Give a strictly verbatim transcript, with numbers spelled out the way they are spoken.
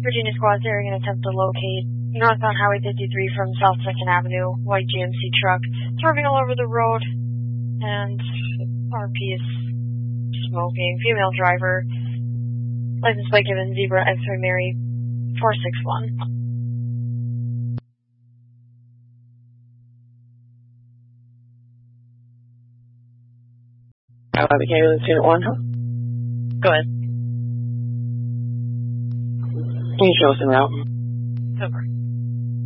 Virginia squads are going to attempt to locate northbound Highway fifty-three from South second Avenue, white G M C truck, swerving all over the road, and R P is smoking, female driver, license plate given Zebra X-Ray Mary four six one. Uh, the ambulance unit one, huh? Go ahead. Can you show us en route? Over.